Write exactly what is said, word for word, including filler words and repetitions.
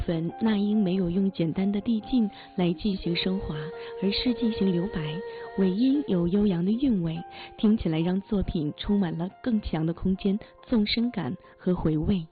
分那英没有用简单的递进来进行升华，而是进行留白，尾音有悠扬的韵味，听起来让作品充满了更强的空间、纵深感和回味。